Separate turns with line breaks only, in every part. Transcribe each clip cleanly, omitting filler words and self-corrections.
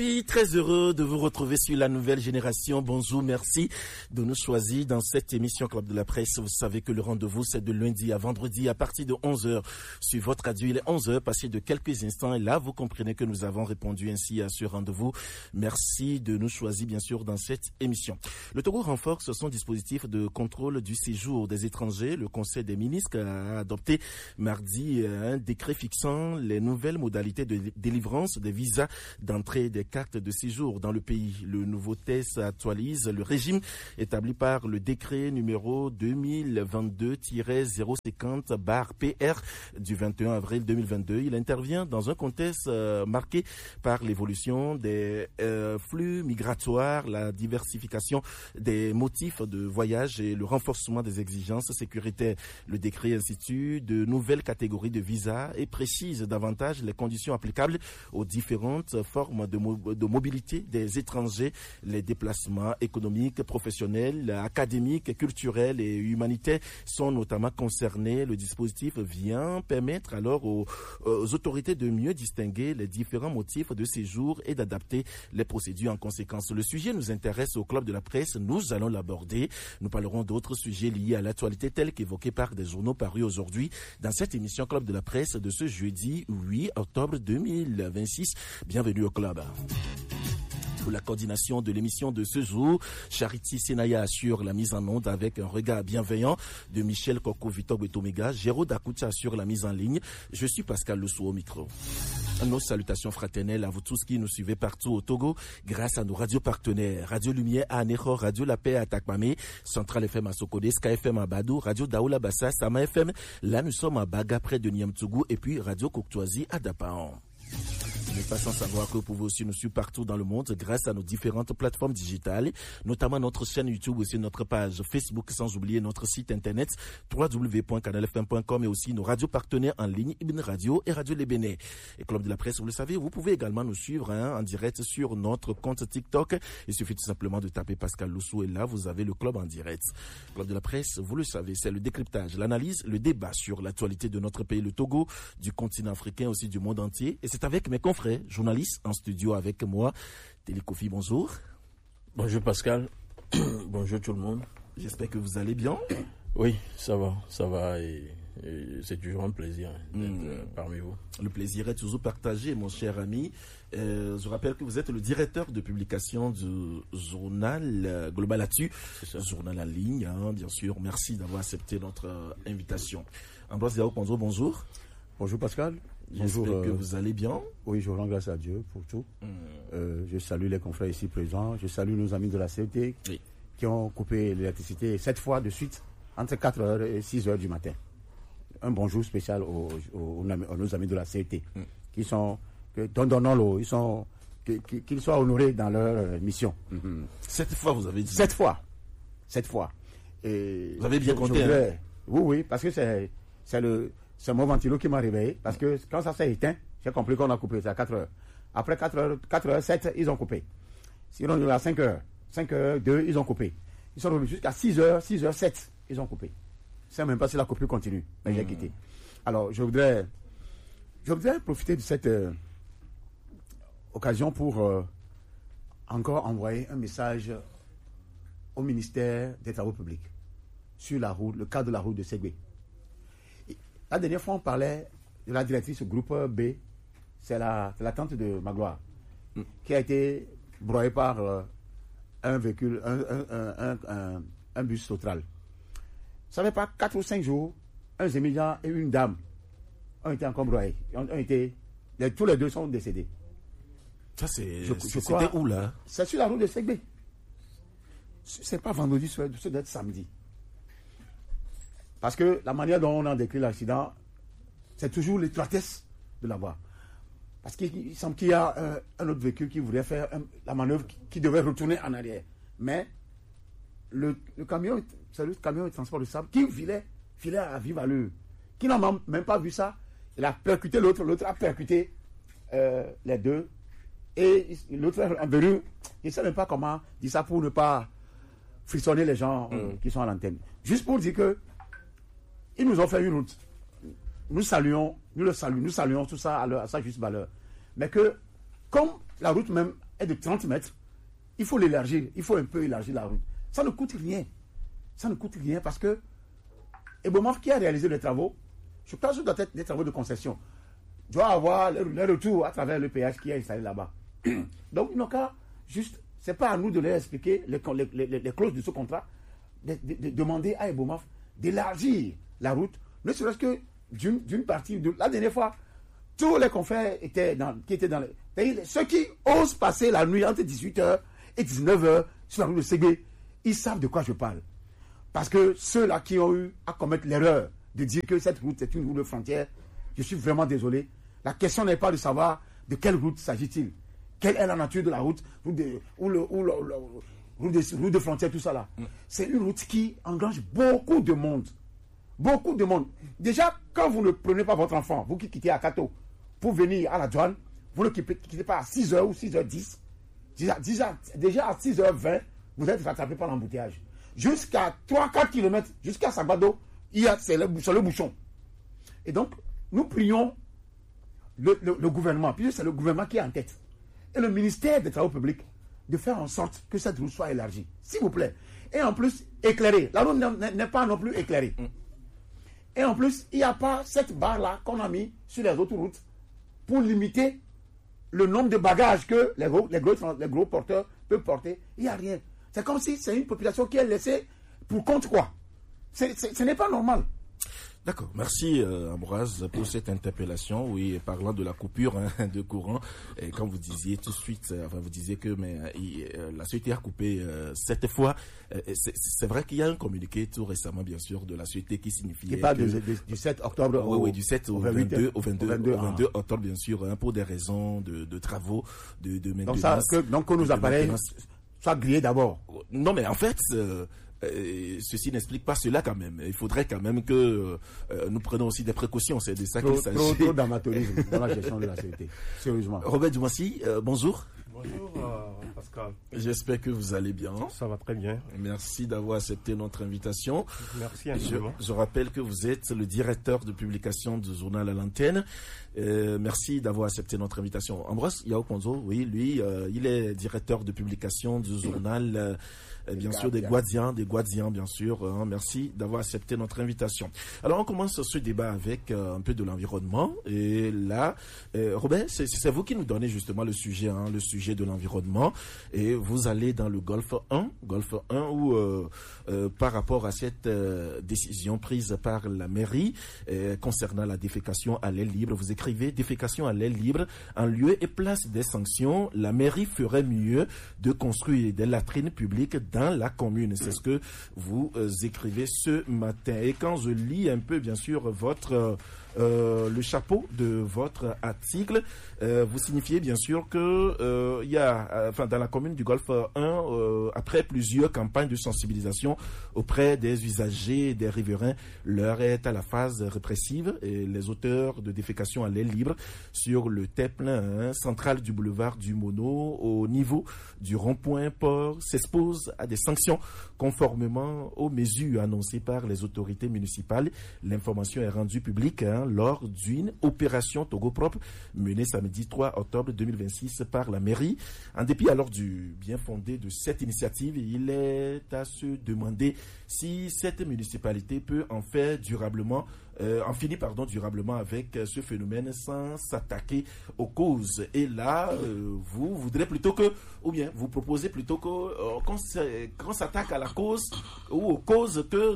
Je suis très heureux de vous retrouver sur la nouvelle génération. Bonjour, merci de nous choisir dans cette émission Club de la Presse. Vous savez que le rendez-vous, c'est de lundi à vendredi à partir de 11h sur votre radio. Il est 11h, passé de quelques instants. Et là, vous comprenez que nous avons répondu ainsi à ce rendez-vous. Merci de nous choisir, bien sûr, dans cette émission. Le Togo renforce son dispositif de contrôle du séjour des étrangers. Le Conseil des ministres a adopté mardi un décret fixant les nouvelles modalités de délivrance des visas d'entrée des cartes de séjour dans le pays. Le nouveau texte actualise le régime établi par le décret numéro 2022-050/PR du 21 avril 2022. Il intervient dans un contexte marqué par l'évolution des flux migratoires, la diversification des motifs de voyage et le renforcement des exigences sécuritaires. Le décret institue de nouvelles catégories de visas et précise davantage les conditions applicables aux différentes formes de mobilité des étrangers. Les déplacements économiques, professionnels, académiques, culturels et humanitaires sont notamment concernés. Le dispositif vient permettre alors aux autorités de mieux distinguer les différents motifs de séjour et d'adapter les procédures en conséquence. Le sujet nous intéresse au Club de la Presse. Nous allons l'aborder. Nous parlerons d'autres sujets liés à l'actualité tels qu'évoqués par des journaux parus aujourd'hui dans cette émission Club de la Presse de ce jeudi 8 octobre 2026. Bienvenue au club. Pour la coordination de l'émission de ce jour, Charity Senaya assure la mise en onde avec un regard bienveillant de Michel Koko-Victor Betomega. Géraud Dakoutia assure la mise en ligne. Je suis Pascal Lessou au micro. Nos salutations fraternelles à vous tous qui nous suivez partout au Togo grâce à nos radios partenaires. Radio Lumière à Anéro, Radio La Paix à Takmame, Central FM à Sokode, Sky FM à Badou, Radio Daoula Bassa, Sama FM. Là, nous sommes à Baga près de Niamtougou et puis Radio Coctoisie à Dapaon. Vous n'êtes pas sans savoir que vous pouvez aussi nous suivre partout dans le monde grâce à nos différentes plateformes digitales, notamment notre chaîne YouTube, aussi notre page Facebook, sans oublier notre site internet www.canalfm.com et aussi nos radios partenaires en ligne, Ibn Radio et Radio Lebéné. Et Club de la Presse, vous le savez, vous pouvez également nous suivre en direct sur notre compte TikTok. Il suffit tout simplement de taper Pascal Lessou et là, vous avez le club en direct. Club de la Presse, vous le savez, c'est le décryptage, l'analyse, le débat sur l'actualité de notre pays, le Togo, du continent africain, aussi du monde entier. Et c'est avec mes confrères journaliste en studio avec moi. Télécofi, bonjour.
Bonjour Pascal. Bonjour tout le monde.
J'espère que vous allez bien.
Oui, ça va et c'est toujours un plaisir d'être parmi vous.
Le plaisir est toujours partagé, mon cher ami. Je rappelle que vous êtes le directeur de publication du journal Global Actu, journal en ligne, bien sûr. Merci d'avoir accepté notre invitation. Ambroise Diao, bonjour.
Bonjour Pascal.
J'espère que vous allez bien.
Oui, je rends grâce à Dieu pour tout. Je salue les confrères ici présents. Je salue nos amis de la CET qui ont coupé l'électricité 7 fois de suite entre 4h et 6h du matin. Un bonjour spécial aux nos amis de la CET qui sont, qu'ils soient honorés dans leur mission.
7 fois, vous avez dit.
7 fois. Et
vous avez bien compté.
Oui, parce que c'est mon ventilo qui m'a réveillé, parce que quand ça s'est éteint, j'ai compris qu'on a coupé, c'est à 4h. Après 4h07, ils ont coupé. Sinon, il y a 5h02, ils ont coupé. Ils sont revenus jusqu'à 6h07, ils ont coupé. Je ne sais même pas si la coupure continue, mais j'ai quitté. Alors, je voudrais profiter de cette occasion pour encore envoyer un message au ministère des Travaux publics sur la route, le cas de la route de Ségué. La dernière fois, on parlait de la directrice groupe B, c'est la tante de Magloire, qui a été broyée par un véhicule, un bus Sotral. Ça fait pas 4 ou 5 jours, un Zémilian et une dame ont été encore broyés. Tous les deux sont décédés.
Ça, c'était où là?
C'est sur la route de Ségbé. C'est pas vendredi, ça doit être samedi. Parce que la manière dont on a décrit l'accident, c'est toujours l'étroitesse de la voie. Parce qu'il semble qu'il y a un autre véhicule qui voulait faire la manœuvre qui devait retourner en arrière. Mais le camion, c'est le camion de transport de sable qui filait à vive allure. Qui n'a même pas vu ça. Il a percuté l'autre a percuté les deux. Et l'autre est venu, il ne sait même pas comment dire ça pour ne pas frissonner les gens qui sont à l'antenne. Juste pour dire que ils nous ont fait une route. Nous saluons tout ça à sa juste valeur. Mais que, comme la route même est de 30 mètres, il faut l'élargir, il faut un peu élargir la route. Ça ne coûte rien. Ça ne coûte rien parce que Ebomaf qui a réalisé les travaux, je pense que ce doit être des travaux de concession, doit avoir le retour à travers le péage qui est installé là-bas. Donc, ils n'ont qu'à juste, c'est pas à nous de leur expliquer les clauses de ce contrat, de demander à Ebomaf d'élargir la route, ne serait-ce que d'une partie. La dernière fois, tous les confrères qui étaient dans les... Ceux qui osent passer la nuit entre 18h et 19h sur la route de Ségué, ils savent de quoi je parle. Parce que ceux-là qui ont eu à commettre l'erreur de dire que cette route est une route de frontière, je suis vraiment désolé. La question n'est pas de savoir de quelle route s'agit-il. Quelle est la nature de la route, route de frontière, tout ça là. C'est une route qui engrange beaucoup de monde. Beaucoup de monde. Déjà, quand vous ne prenez pas votre enfant, vous qui quittez à Kato, pour venir à la douane, vous ne quittez pas à 6h ou 6h10. Déjà à 6h20, vous êtes rattrapé par l'embouteillage. Jusqu'à 3-4 km, jusqu'à Sagbado, c'est le bouchon. Et donc, nous prions le gouvernement, puis c'est le gouvernement qui est en tête, et le ministère des Travaux publics, de faire en sorte que cette route soit élargie. S'il vous plaît. Et en plus, éclairée. La route n'est pas non plus éclairée. Et en plus, il n'y a pas cette barre-là qu'on a mis sur les autoroutes pour limiter le nombre de bagages que les gros porteurs peuvent porter. Il n'y a rien. C'est comme si c'est une population qui est laissée pour compte quoi. Ce n'est pas normal.
D'accord, merci Ambroise pour cette interpellation. Oui, parlant de la coupure de courant, et comme vous disiez tout de suite, vous disiez que la société a coupé 7 fois. C'est vrai qu'il y a un communiqué tout récemment, bien sûr, de la société qui signifiait...
Qui parle du 7 octobre
oui, du 7 au 22 octobre, bien sûr, pour des raisons de travaux, de maintenance.
Donc, qu'on nous apparaît, soit grillé d'abord.
Non, mais en fait... ceci n'explique pas cela quand même. Il faudrait quand même que nous prenions aussi des précautions. C'est de ça qu'il s'agit.
Trop d'amateurisme dans la gestion de la sécurité. Sérieusement.
Robert Dumassi, bonjour.
Bonjour Pascal.
J'espère que vous allez bien.
Ça va très bien.
Merci d'avoir accepté notre invitation.
Merci infiniment.
Je rappelle que vous êtes le directeur de publication du journal à l'antenne. Merci d'avoir accepté notre invitation. Ambroise Yao-Ponzo, oui, lui, il est directeur de publication du journal bien sûr des Guadians, bien sûr. Merci d'avoir accepté notre invitation. Alors, on commence ce débat avec un peu de l'environnement. Et là, Robert, c'est vous qui nous donnez justement le sujet de l'environnement. Et vous allez dans le Golfe 1 où, par rapport à cette décision prise par la mairie concernant la défécation à l'air libre, vous écrivez « Défécation à l'air libre, en lieu et place des sanctions, la mairie ferait mieux de construire des latrines publiques dans la commune ». C'est ce que vous écrivez ce matin. Et quand je lis un peu, bien sûr, le chapeau de votre article, vous signifiez bien sûr que il y a, dans la commune du Golfe 1, après plusieurs campagnes de sensibilisation auprès des usagers et des riverains, l'heure est à la phase répressive et les auteurs de défécation à l'air libre sur le terre-plein central du boulevard du Mono au niveau du rond-point port s'exposent à des sanctions conformément aux mesures annoncées par les autorités municipales. L'information est rendue publique lors d'une opération Togo propre menée samedi 3 octobre 2026 par la mairie. En dépit alors du bien fondé de cette initiative, il est à se demander si cette municipalité peut en finir durablement avec ce phénomène sans s'attaquer aux causes. Et là, vous voudrez plutôt que, ou bien vous proposez plutôt qu'on s'attaque à la cause ou aux causes que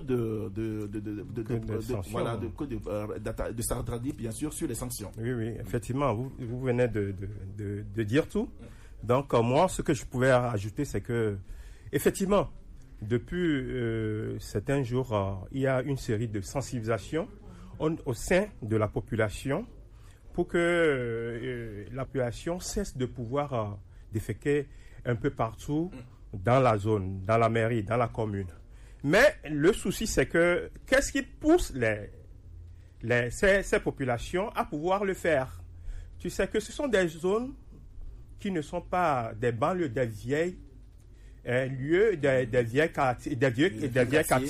de s'attarder bien sûr sur les sanctions.
Oui, effectivement, vous venez de dire tout. Donc moi, ce que je pouvais ajouter, c'est que effectivement, depuis certains jours, il y a une série de sensibilisations au sein de la population pour que la population cesse de pouvoir déféquer un peu partout dans la zone, dans la mairie, dans la commune. Mais le souci, c'est que qu'est-ce qui pousse ces populations à pouvoir le faire? Tu sais que ce sont des zones qui ne sont pas des banlieues, des vieilles lieux, des vieilles quartiers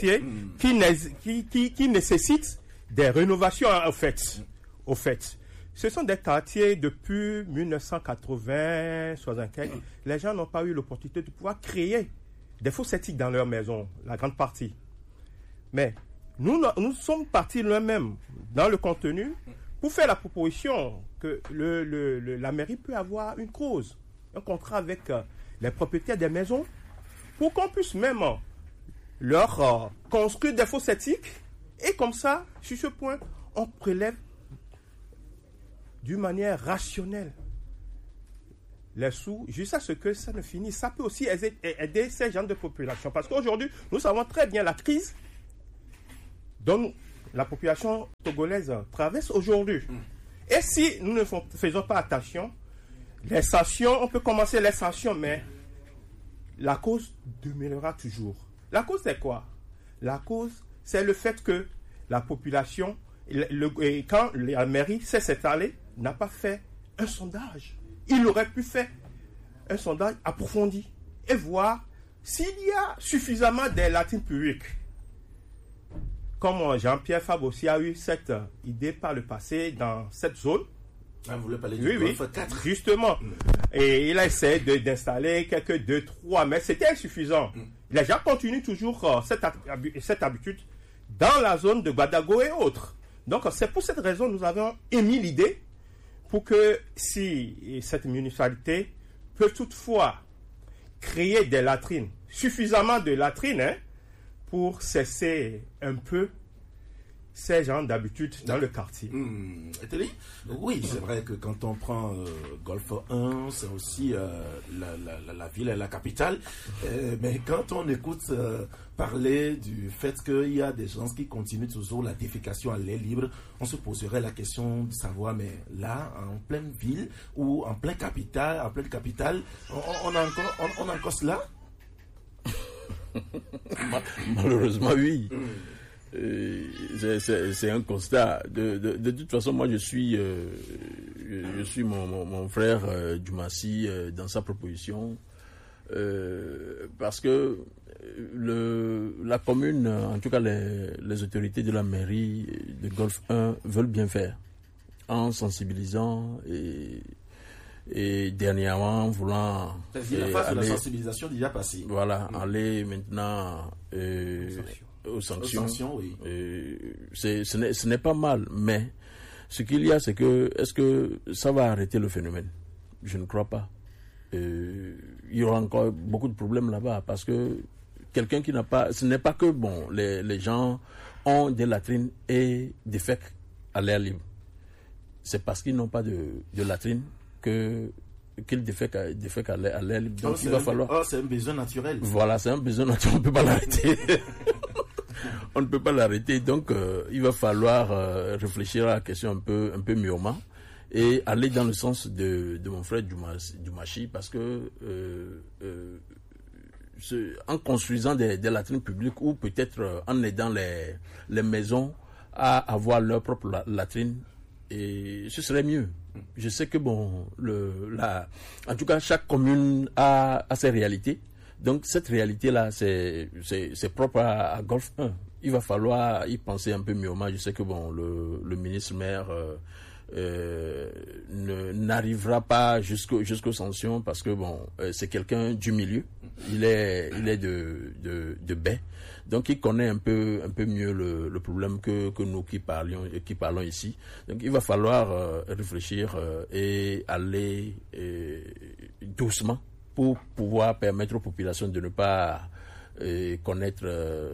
qui nécessitent des rénovations au fait. ce sont des quartiers depuis 1980, 75. Les gens n'ont pas eu l'opportunité de pouvoir créer des fosses septiques dans leur maison, la grande partie. Mais nous sommes partis loin même dans le contenu pour faire la proposition que la mairie peut avoir une clause, un contrat avec les propriétaires des maisons pour qu'on puisse même leur construire des fosses septiques. Et comme ça, sur ce point, on prélève d'une manière rationnelle les sous, jusqu'à ce que ça ne finisse. Ça peut aussi aider ces gens de population. Parce qu'aujourd'hui, nous savons très bien la crise dont la population togolaise traverse aujourd'hui. Et si nous ne faisons pas attention, les sanctions, on peut commencer les sanctions, mais la cause demeurera toujours. La cause, c'est quoi? La cause, c'est le fait que la population, quand la mairie s'est étalée, n'a pas fait un sondage. Il aurait pu faire un sondage approfondi et voir s'il y a suffisamment de latrines publiques. Comme Jean-Pierre Fabre aussi a eu cette idée par le passé dans cette zone.
Ah, vous voulez parler du Golfe 4?
Justement. Et il a essayé d'installer quelques 2-3, mais c'était insuffisant. Les gens continuent toujours cette habitude dans la zone de Gbadago et autres. Donc, c'est pour cette raison que nous avons émis l'idée pour que si cette municipalité peut toutefois créer des latrines, suffisamment de latrines, pour cesser un peu ces gens d'habitude dans le quartier.
Oui, c'est vrai que quand on prend Golfe 1, c'est aussi la ville et la capitale. Mais quand on écoute parler du fait qu'il y a des gens qui continuent toujours la défécation à l'air libre, on se poserait la question de savoir, mais là, en pleine ville ou en pleine capitale, on a encore cela?
Malheureusement, oui. C'est un constat. De toute façon, moi, je suis mon frère Dumassi dans sa proposition, parce que la commune, en tout cas les autorités de la mairie de Golfe 1 veulent bien faire en sensibilisant et dernièrement voulant
la phase de la sensibilisation déjà passée.
Voilà, aller maintenant aux sanctions.
Oui.
Ce n'est pas mal, mais ce qu'il y a, c'est que est-ce que ça va arrêter le phénomène? Je ne crois pas. Il y aura encore beaucoup de problèmes là-bas, parce que quelqu'un qui n'a pas, ce n'est pas que bon, les gens ont des latrines et des fécs à l'air libre. C'est parce qu'ils n'ont pas de latrines qu'ils défèquent à l'air libre. Donc il va falloir.
C'est un besoin naturel.
Voilà, c'est un besoin naturel. On ne peut pas l'arrêter. On ne peut pas l'arrêter. Donc il va falloir réfléchir à la question un peu mûrement et aller dans le sens de mon frère Dumassi, parce que en construisant des latrines publiques, ou peut-être en aidant les maisons à avoir leur propre latrine, et ce serait mieux. Je sais que bon, en tout cas, chaque commune a ses réalités. Donc cette réalité-là, c'est propre à Golfe 1. Il va falloir y penser un peu mûrement. Je sais que bon, le ministre-maire n'arrivera pas jusqu'aux sanctions, parce que bon, c'est quelqu'un du milieu. Il est de baie. Donc il connaît un peu mieux le problème que nous qui parlons ici. Donc il va falloir réfléchir et aller doucement pour pouvoir permettre aux populations de ne pas connaître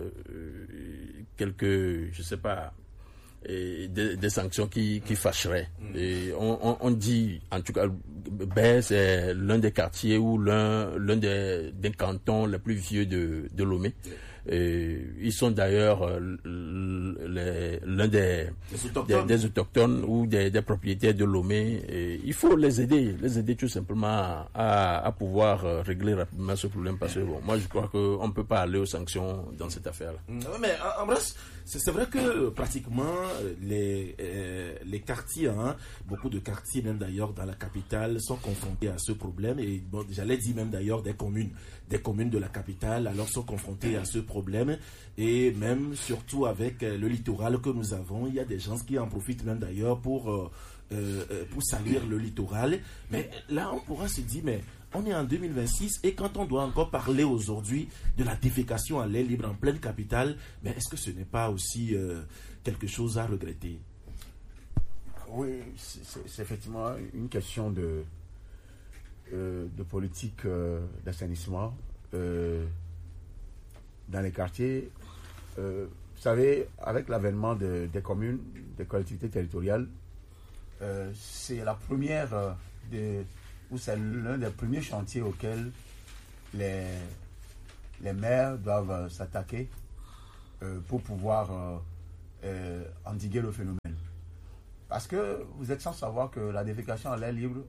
quelques, je sais pas, des sanctions qui fâcheraient. Et on dit, en tout cas, Baie, c'est l'un des quartiers ou l'un des cantons les plus vieux de Lomé. Ils sont d'ailleurs l'un des autochtones ou des propriétaires de Lomé. Il faut les aider tout simplement à pouvoir régler rapidement ce problème, parce que bon, moi je crois qu'on ne peut pas aller aux sanctions dans cette affaire-là.
Mais Ambroise, c'est vrai que pratiquement les quartiers, beaucoup de quartiers même d'ailleurs dans la capitale sont confrontés à ce problème, et bon, j'allais dire même d'ailleurs des communes de la capitale alors sont confrontées à ce problème, et même surtout avec le littoral que nous avons, il y a des gens qui en profitent même d'ailleurs pour pour salir le littoral. Mais là, on pourra se dire, mais on est en 2026 et quand on doit encore parler aujourd'hui de la défécation à l'air libre en pleine capitale, mais est-ce que ce n'est pas aussi quelque chose à regretter?
Oui, c'est effectivement une question de politique d'assainissement dans les quartiers. Vous savez, avec l'avènement des communes, des collectivités territoriales, c'est la première ou c'est l'un des premiers chantiers auxquels les maires doivent s'attaquer pour pouvoir endiguer le phénomène. Parce que vous êtes sans savoir que la défécation à l'air libre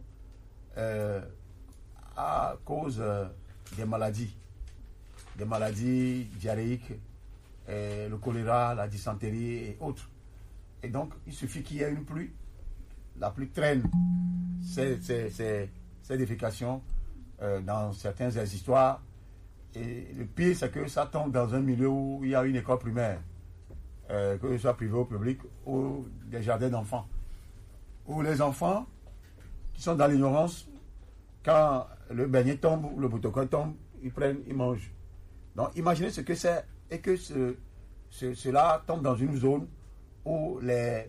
cause des maladies diarrhéiques, le choléra, la dysenterie et autres. Et donc, il suffit qu'il y ait une pluie, la pluie traîne ces défécations dans certaines histoires. Et le pire, c'est que ça tombe dans un milieu où il y a une école primaire, que ce soit privé ou public, ou des jardins d'enfants, où les enfants qui sont dans l'ignorance, quand le beignet tombe ou le botocan tombe, ils prennent, ils mangent. Donc imaginez ce que c'est et que cela tombe dans une zone où les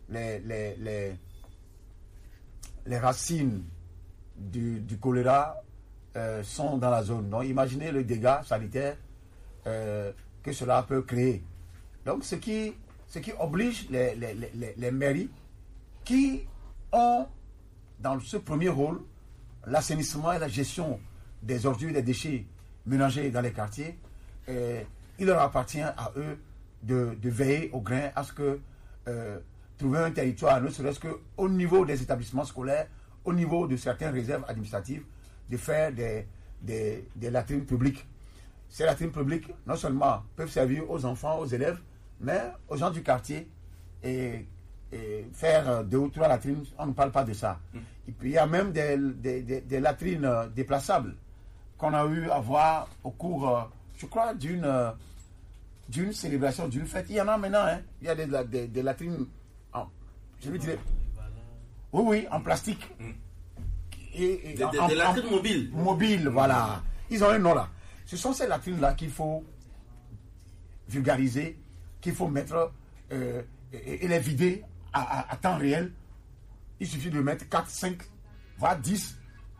racines du choléra sont dans la zone. Donc imaginez le dégât sanitaire que cela peut créer. Donc ce qui oblige les mairies qui ont dans ce premier rôle l'assainissement et la gestion des ordures et des déchets mélangés dans les quartiers, il leur appartient à eux de veiller au grain à ce que trouver un territoire, ne serait-ce qu'au niveau des établissements scolaires, au niveau de certaines réserves administratives, de faire des latrines publiques. Ces latrines publiques, non seulement peuvent servir aux enfants, aux élèves, mais aux gens du quartier et faire 2 ou 3 latrines, on ne parle pas de ça. Et puis il y a même des latrines déplaçables qu'on a eu à voir au cours, je crois, d'une célébration, d'une fête. Il y en a maintenant, hein. Il y a des latrines, je veux dire, oui, en plastique.
Des latrines mobiles.
Mobiles, voilà. Ils ont un nom là. Ce sont ces latrines-là qu'il faut vulgariser, qu'il faut mettre et les vider à temps réel. Il suffit de mettre 4, 5, voire 10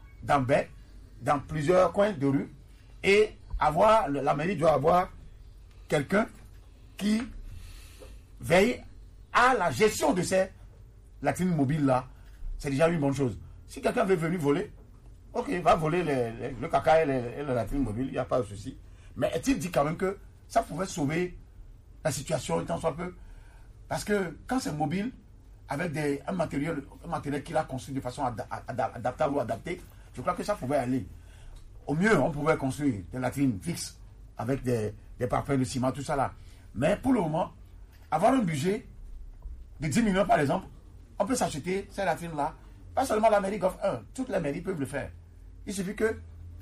dans plusieurs coins de rue et la mairie doit avoir quelqu'un qui veille à la gestion de ces latrines mobiles-là. C'est déjà une bonne chose. Si quelqu'un veut venir voler, ok, va voler le caca et les latrines mobiles, il n'y a pas de souci. Mais est-il dit quand même que ça pouvait sauver la situation tant soit peu? Parce que quand c'est mobile, avec un matériel qu'il a construit de façon adaptable ou adaptée, je crois que ça pouvait aller. Au mieux, on pouvait construire des latrines fixes avec des parpaings de ciment, tout ça là. Mais pour le moment, avoir un budget de 10 millions par exemple, on peut s'acheter ces latrines-là. Pas seulement la mairie Goff 1, toutes les mairies peuvent le faire. Il suffit que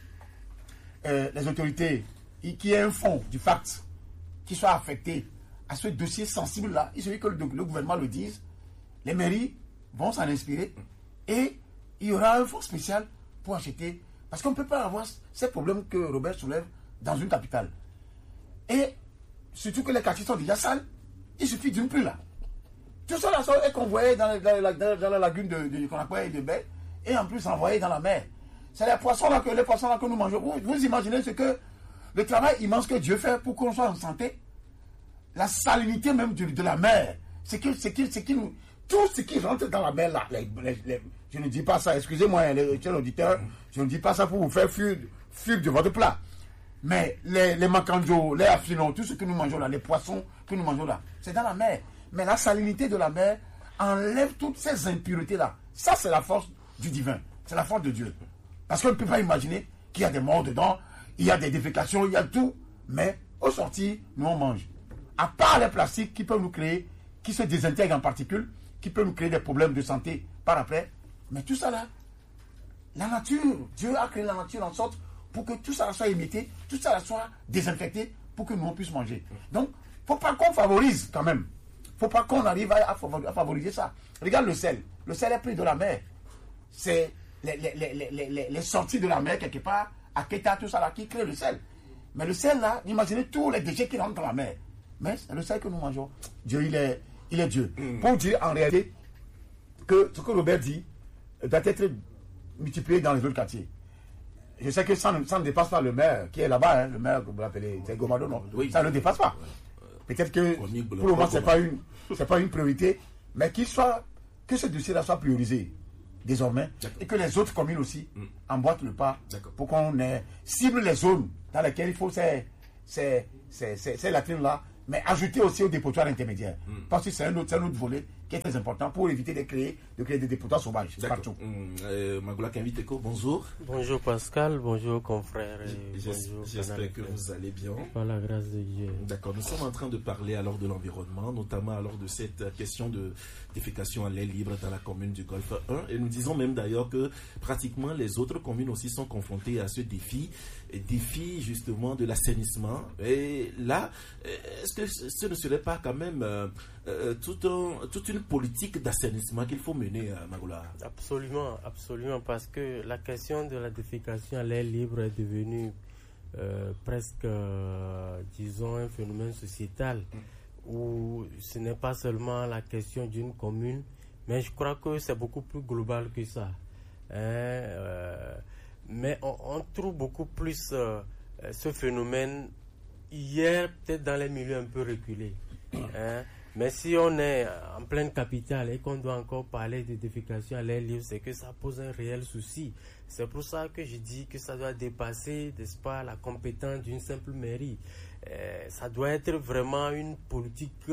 les autorités, qu'il y ait un fonds du FACT qui soit affecté à ce dossier sensible-là, il suffit que le gouvernement le dise, les mairies vont s'en inspirer et il y aura un fonds spécial pour acheter. Parce qu'on ne peut pas avoir ces problèmes que Robert soulève dans une capitale. Et surtout que les quartiers sont déjà sales, il suffit d'une pluie là. Tout ça là est convoyé dans la lagune de Conakry et de Baie et en plus envoyé dans la mer. C'est les poissons là que nous mangeons. Vous imaginez ce que le travail immense que Dieu fait pour qu'on soit en santé, la salinité même de la mer, tout ce qui rentre dans la mer là, je ne dis pas ça, excusez-moi les chers auditeurs, je ne dis pas ça pour vous faire fuir de votre plat. Mais les macanjos, les affinons, tout ce que nous mangeons là, les poissons que nous mangeons là, c'est dans la mer. Mais la salinité de la mer enlève toutes ces impuretés-là. Ça, c'est la force du divin. C'est la force de Dieu. Parce qu'on ne peut pas imaginer qu'il y a des morts dedans, il y a des défécations, il y a tout. Mais au sorti, nous, on mange. À part les plastiques qui peuvent nous créer, qui se désintègrent en particules, qui peuvent nous créer des problèmes de santé par après. Mais tout ça là, la nature, Dieu a créé la nature en sorte pour que tout ça soit imité, tout ça soit désinfecté pour que nous on puisse manger. Donc, il ne faut pas qu'on favorise quand même. Il faut pas qu'on arrive à favoriser ça. Regarde le sel. Le sel est pris de la mer. C'est les sorties de la mer, quelque part, à Keta, tout ça là, qui crée le sel. Mais le sel là, imaginez tous les déchets qui rentrent dans la mer. Mais c'est le sel que nous mangeons. Dieu, il est Dieu. Pour dire en réalité que ce que Robert dit doit être multiplié dans les autres quartiers. Je sais que ça ne dépasse pas le maire qui est là-bas, le maire que vous l'appelez, c'est Gomado, non? Oui. Ça ne dépasse pas. Peut-être que pour le moment, ce n'est pas une priorité, mais que ce dossier-là soit priorisé désormais et que les autres communes aussi emboîtent le pas pour qu'on cible les zones dans lesquelles il faut ces latrines-là, mais ajouter aussi aux dépotoirs intermédiaires. Parce que c'est un autre volet qui est très important pour éviter de créer des dépotoirs sauvages partout.
Magoula Kaviteko, bonjour.
Bonjour Pascal, bonjour confrères.
J'espère que vous allez bien.
Par la grâce de Dieu.
D'accord, nous sommes en train de parler alors de l'environnement, notamment alors de cette question de défécation à l'air libre dans la commune du Golfe 1. Et nous disons même d'ailleurs que pratiquement les autres communes aussi sont confrontées à ce défi justement de l'assainissement. Et là, est-ce que ce ne serait pas quand même toute une politique d'assainissement qu'il faut mener à Magoula?
Absolument, parce que la question de la défécation à l'air libre est devenue presque, disons, un phénomène sociétal où ce n'est pas seulement la question d'une commune, mais je crois que c'est beaucoup plus global que ça. Mais on trouve beaucoup plus ce phénomène hier, peut-être dans les milieux un peu reculés. Mais si on est en pleine capitale et qu'on doit encore parler de défécation à l'air libre, c'est que ça pose un réel souci. C'est pour ça que je dis que ça doit dépasser, n'est-ce pas, la compétence d'une simple mairie. Ça doit être vraiment une politique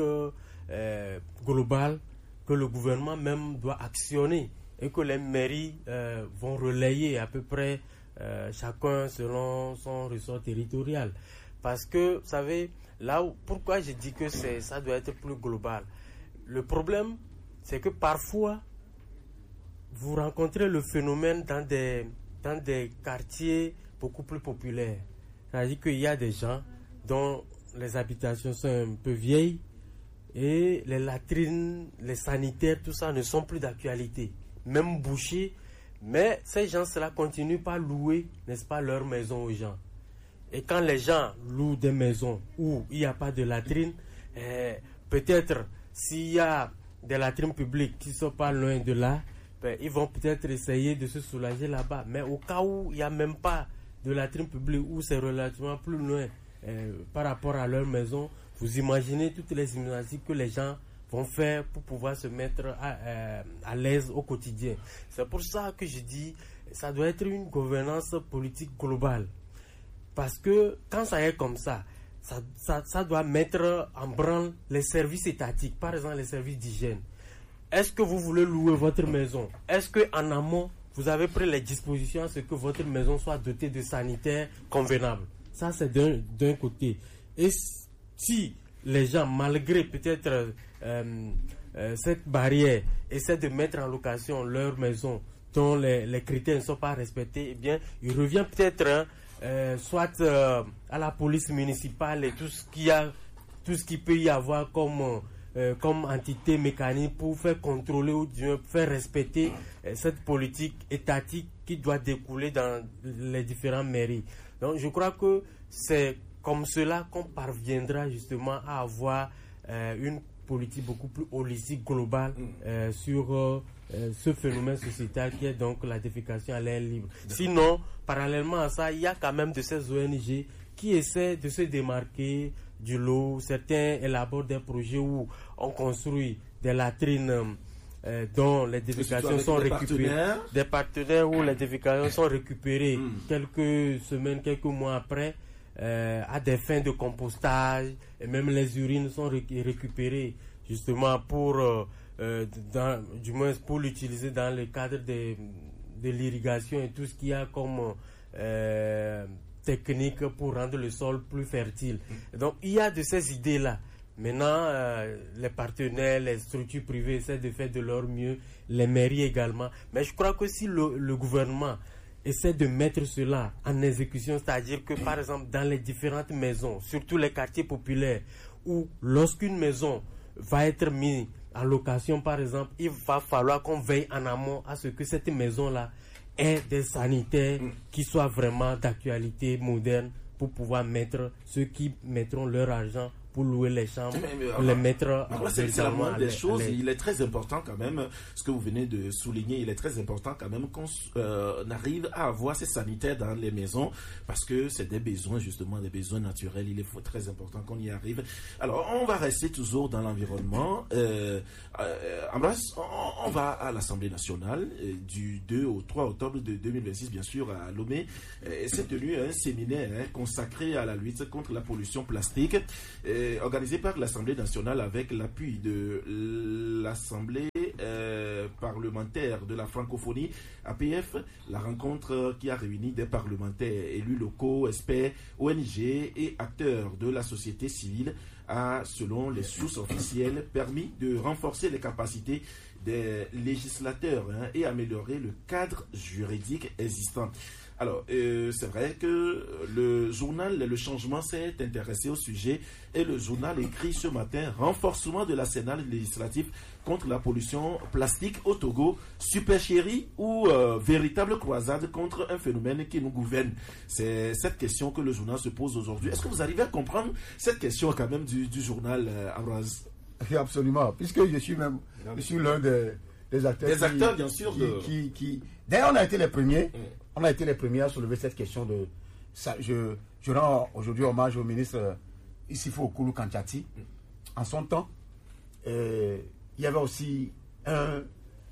globale que le gouvernement même doit actionner et que les mairies vont relayer à peu près chacun selon son ressort territorial. Parce que, vous savez, pourquoi je dis que ça doit être plus global? Le problème, c'est que parfois, vous rencontrez le phénomène dans des quartiers beaucoup plus populaires. C'est-à-dire qu'il y a des gens dont les habitations sont un peu vieilles et les latrines, les sanitaires, tout ça ne sont plus d'actualité. Même bouchés, mais ces gens-là continuent pas à louer, n'est-ce pas, leur maison aux gens. Et quand les gens louent des maisons où il n'y a pas de latrine, peut-être s'il y a des latrines publiques qui ne sont pas loin de là, ils vont peut-être essayer de se soulager là-bas. Mais au cas où il n'y a même pas de latrine publique, où c'est relativement plus loin par rapport à leur maison, vous imaginez toutes les gymnastiques que les gens vont faire pour pouvoir se mettre à l'aise au quotidien. C'est pour ça que je dis ça doit être une gouvernance politique globale. Parce que quand ça est comme ça doit mettre en branle les services étatiques, par exemple les services d'hygiène. Est-ce que vous voulez louer votre maison? Est-ce qu'en amont, vous avez pris les dispositions à ce que votre maison soit dotée de sanitaires convenables? Ça, c'est d'un côté. Et si les gens, malgré peut-être cette barrière, essaient de mettre en location leur maison dont les critères ne sont pas respectés, eh bien, il revient peut-être soit à la police municipale et tout ce qui peut y avoir comme entité mécanique pour faire contrôler ou faire respecter cette politique étatique qui doit découler dans les différentes mairies. Donc je crois que c'est comme cela qu'on parviendra justement à avoir une politique beaucoup plus holistique, globale sur ce phénomène sociétal qui est donc la défécation à l'air libre. Sinon, parallèlement à ça, il y a quand même de ces ONG qui essaient de se démarquer du lot. Certains élaborent des projets où on construit des latrines dont les défécations sont récupérées. Des partenaires où les défécations sont récupérées quelques semaines, quelques mois après, à des fins de compostage, et même les urines sont récupérées justement pour du moins pour l'utiliser dans le cadre de l'irrigation et tout ce qu'il y a comme technique pour rendre le sol plus fertile. Donc il y a de ces idées-là. Maintenant, les partenaires, les structures privées essaient de faire de leur mieux, les mairies également. Mais je crois que si le gouvernement essaie de mettre cela en exécution, c'est-à-dire que par exemple dans les différentes maisons, surtout les quartiers populaires, où lorsqu'une maison va être mis en location, par exemple, il va falloir qu'on veille en amont à ce que cette maison-là ait des sanitaires qui soient vraiment d'actualité moderne pour pouvoir mettre ceux qui mettront leur argent pour louer les chambres, pour les mettre
c'est la moindre des choses. Il est très important quand même, ce que vous venez de souligner, il est très important quand même qu'on arrive à avoir ces sanitaires dans les maisons, parce que c'est des besoins, justement, des besoins naturels. Il est très important qu'on y arrive. Alors, on va rester toujours dans l'environnement. Ambroise, on va à l'Assemblée nationale du 2 au 3 octobre de 2026, bien sûr, à Lomé. C'est tenu un séminaire consacré à la lutte contre la pollution plastique, organisé par l'Assemblée nationale avec l'appui de l'Assemblée parlementaire de la francophonie, APF. La rencontre qui a réuni des parlementaires, élus locaux, experts, ONG et acteurs de la société civile a, selon les sources officielles, permis de renforcer les capacités des législateurs et améliorer le cadre juridique existant. Alors, c'est vrai que le journal Le Changement s'est intéressé au sujet et le journal écrit ce matin « Renforcement de l'arsenal législatif contre la pollution plastique au Togo, supercherie ou véritable croisade contre un phénomène qui nous gouverne ?» C'est cette question que le journal se pose aujourd'hui. Est-ce que vous arrivez à comprendre cette question quand même du journal, Ambroise?
Oui, absolument, puisque je suis l'un des acteurs.
Des acteurs, bien sûr.
D'ailleurs, on a été les premiers. On a été les premiers à soulever cette question de ça. Je rends aujourd'hui hommage au ministre Issifo Okulu Kanchati. En son temps, il y avait aussi un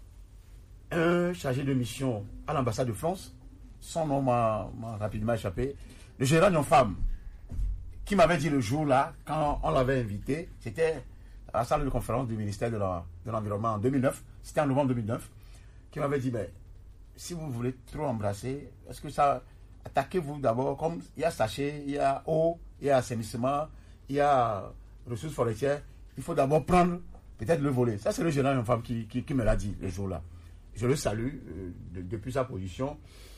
chargé de mission à l'ambassade de France. Son nom m'a rapidement échappé. Le gérant d'une femme qui m'avait dit le jour-là, quand on l'avait invité, c'était à la salle de conférence du ministère de l'Environnement en 2009. C'était en novembre 2009. Qui m'avait dit, si vous voulez trop embrasser, est-ce que ça... Attaquez-vous d'abord, comme il y a sachet, il y a eau, il y a assainissement, il y a ressources forestières, il faut d'abord prendre, peut-être le volet. Ça, c'est le gérant d'une femme qui me l'a dit le jour-là. Je le salue depuis sa position.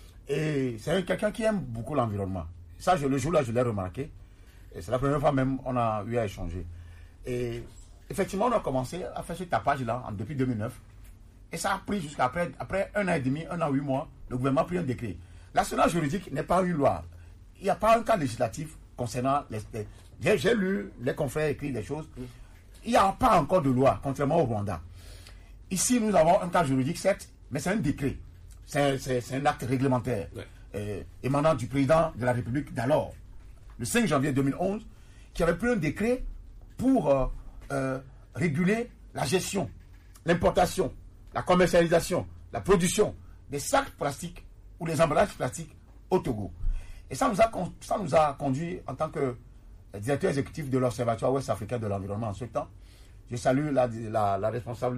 Et c'est quelqu'un qui aime beaucoup l'environnement. Ça, le jour-là, je l'ai remarqué. Et c'est la première fois même qu'on a eu à échanger. Et effectivement, on a commencé à faire ce tapage-là depuis 2009. Et ça a pris jusqu'à après 1 an et demi, 1 an, 8 mois, le gouvernement a pris un décret. L'arsenal juridique n'est pas une loi. Il n'y a pas un cas législatif concernant j'ai lu les confrères écrire des choses. Il n'y a pas encore de loi, contrairement au Rwanda. Ici, nous avons un cas juridique, certes, mais c'est un décret. C'est un acte réglementaire émanant du président de la République d'alors, le 5 janvier 2011, qui avait pris un décret pour réguler la gestion, l'importation, la commercialisation, la production des sacs plastiques ou des emballages plastiques au Togo. Et ça nous a conduit en tant que directeur exécutif de l'Observatoire ouest-africain de l'environnement en ce temps. Je salue la responsable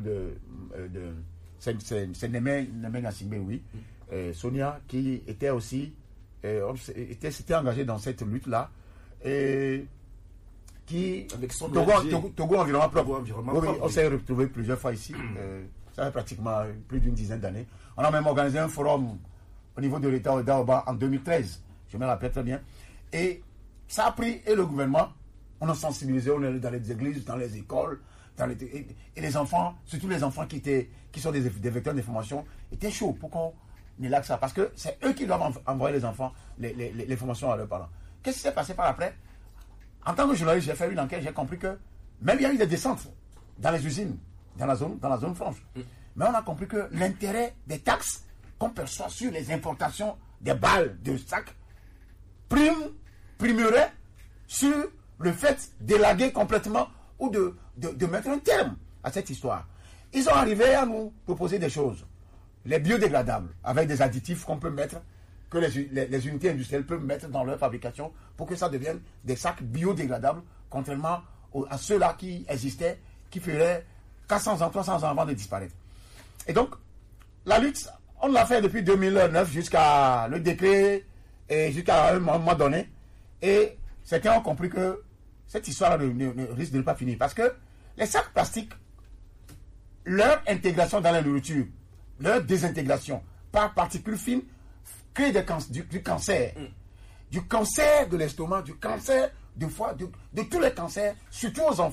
c'est Némé Nassingbe, oui, Sonia, qui était aussi s'était engagée dans cette lutte-là. Et qui
avec son
Togo Environnement Propre.
Oui,
on s'est retrouvés plusieurs fois ici. Ça fait pratiquement plus d'une dizaine d'années. On a même organisé un forum au niveau de l'État d'Aoba en 2013. Je me rappelle très bien. Et ça a pris, et le gouvernement, on a sensibilisé, on est allé dans les églises, dans les écoles, et les enfants, surtout les enfants qui sont des vecteurs d'information, étaient chauds pour qu'on élague ça. Parce que c'est eux qui doivent envoyer les enfants, les formations à leurs parents. Qu'est-ce qui s'est passé par après? En tant que journaliste, j'ai fait une enquête, j'ai compris que même il y a eu des descentes dans les usines, dans la zone franche. Mais on a compris que l'intérêt des taxes qu'on perçoit sur les importations des balles, de sacs, primerait sur le fait d'élaguer complètement ou de mettre un terme à cette histoire. Ils ont arrivé à nous proposer des choses. Les biodégradables, avec des additifs qu'on peut mettre, que les unités industrielles peuvent mettre dans leur fabrication pour que ça devienne des sacs biodégradables, contrairement à ceux-là qui existaient, qui feraient 400 ans, 300 ans avant de disparaître. Et donc, la lutte, on l'a fait depuis 2009 jusqu'à le décret et jusqu'à un moment donné. Et certains ont compris que cette histoire risque de ne pas finir. Parce que les sacs plastiques, leur intégration dans la nourriture, leur désintégration par particules fines, crée du cancer. Du cancer de l'estomac, du cancer du foie, de tous les cancers, surtout aux enfants.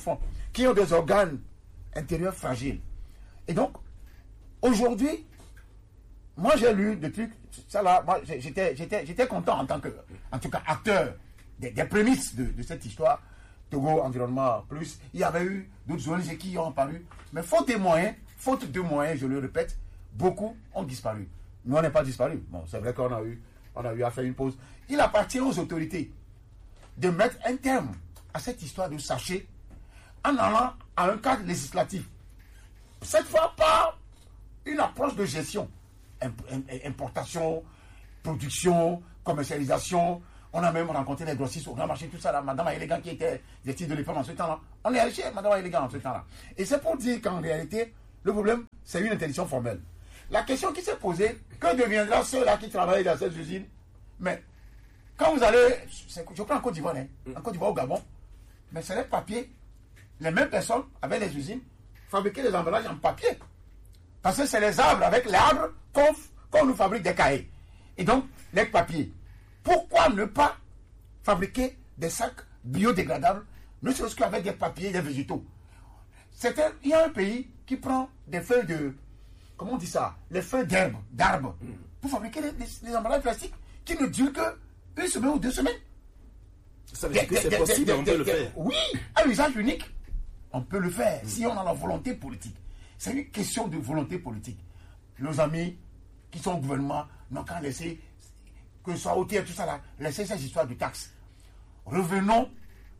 qui ont des organes intérieurs fragiles. Et donc, aujourd'hui, moi j'ai lu des trucs, ça là, moi j'étais content en tant que, en tout cas, acteur des prémices de cette histoire. Togo Environnement Plus, il y avait eu d'autres ONG qui ont apparu, mais faute de moyens, je le répète, beaucoup ont disparu. Nous, on n'est pas disparu. Bon, c'est vrai qu'on a eu à faire une pause. Il appartient aux autorités de mettre un terme à cette histoire de sachet en allant à un cadre législatif. Cette fois, pas une approche de gestion. Importation, production, commercialisation. On a même rencontré les grossistes au grand marché, tout ça là. Madame Aélégant qui était directrice de l'EPAM en ce temps-là. On est allé chez Madame Aélégant en ce temps-là. Et c'est pour dire qu'en réalité, le problème, c'est une interdiction formelle. La question qui s'est posée, que deviendra ceux-là qui travaillent dans ces usines? Mais quand vous allez, je prends en Côte d'Ivoire, en Côte d'Ivoire au Gabon, mais c'est les papiers, les mêmes personnes avec les usines fabriquaient les emballages en papier. Parce que c'est les arbres, avec les arbres qu'on nous fabrique des cahiers. Et donc, les papiers. Pourquoi ne pas fabriquer des sacs biodégradables, ne serait-ce qu'avec des papiers et des végétaux? Il y a un pays qui prend des feuilles de, comment on dit ça, les feuilles d'arbres, pour fabriquer des emballages plastiques qui ne durent que 1 semaine ou 2 semaines.
Ça veut dire que c'est possible, on peut le faire.
Oui, à l'usage unique, on peut le faire si on a la volonté politique. C'est une question de volonté politique. Nos amis qui sont au gouvernement n'ont qu'à laisser, que ce soit OTF, tout ça là, laisser ces histoires de taxes. Revenons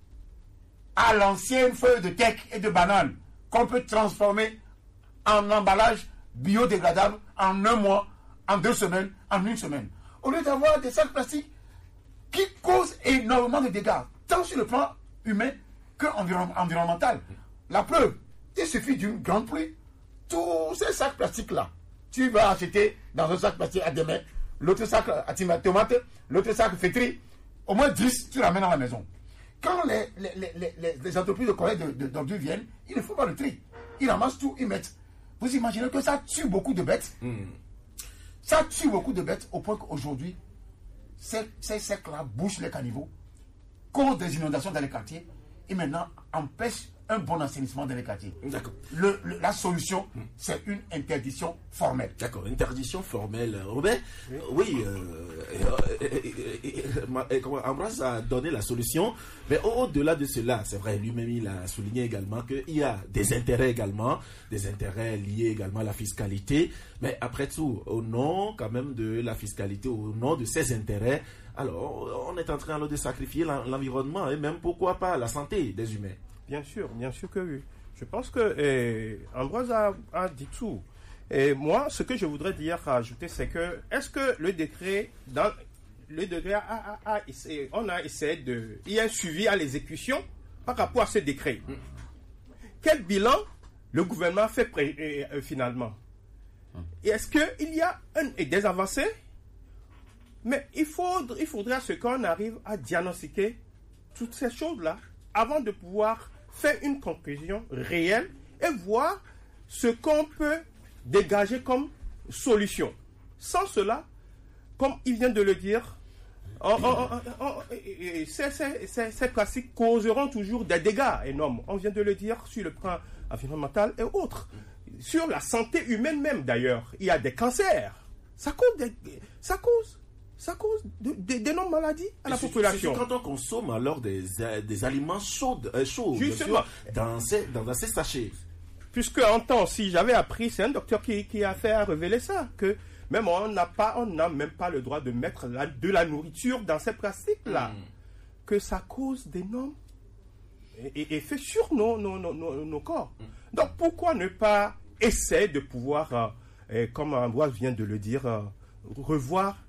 à l'ancienne feuille de teck et de banane qu'on peut transformer en emballage biodégradable en 1 mois, en 2 semaines, en 1 semaine. Au lieu d'avoir des sacs plastiques qui causent énormément de dégâts, tant sur le plan humain que environnemental. La preuve, il suffit d'une grande pluie. Tous ces sacs plastiques-là, tu vas acheter dans un sac plastique à demain, l'autre sac à tomate, l'autre sac fétri, au moins 10, tu ramènes à la maison. Quand les entreprises de collecte d'ordures viennent, ils ne font pas le tri. Ils ramassent tout, ils mettent. Vous imaginez que ça tue beaucoup de bêtes. Ça tue beaucoup de bêtes au point qu'aujourd'hui, ces sacs-là bouchent les caniveaux, causent des inondations dans les quartiers et maintenant empêchent un bon assainissement dans les quartiers.
D'accord.
La solution, c'est une interdiction formelle.
D'accord, interdiction formelle. Robert, oui, Ambroise a donné la solution, mais au-delà de cela, c'est vrai, lui-même il a souligné également qu'il y a des intérêts également, des intérêts liés également à la fiscalité, mais après tout, au nom quand même de la fiscalité, au nom de ces intérêts, alors on est en train de sacrifier l'environnement et même pourquoi pas la santé des humains.
Bien sûr que oui. Je pense que Ambroise a dit tout. Et moi, ce que je voudrais ajouter, c'est que, est-ce que le décret, on a essayé il y a un suivi à l'exécution par rapport à ce décret. Quel bilan le gouvernement fait finalement? Et est-ce qu'il y a des avancées? Mais il faudrait à ce qu'on arrive à diagnostiquer toutes ces choses-là avant de pouvoir faire une conclusion réelle et voir ce qu'on peut dégager comme solution. Sans cela, comme il vient de le dire, ces pratiques causeront toujours des dégâts énormes. On vient de le dire sur le plan environnemental et autres. Sur la santé humaine même d'ailleurs, il y a des cancers. Ça cause d'énormes maladies à la population.
C'est quand on consomme alors des aliments chauds
justement,
dans ces sachets.
Puisque en temps, si j'avais appris, c'est un docteur qui a fait révéler ça, que même on n'a même pas le droit de mettre de la nourriture dans ces plastiques-là, que ça cause d'énormes effets sur nos corps. Donc pourquoi ne pas essayer de pouvoir, comme Ambroise vient de le dire, revoir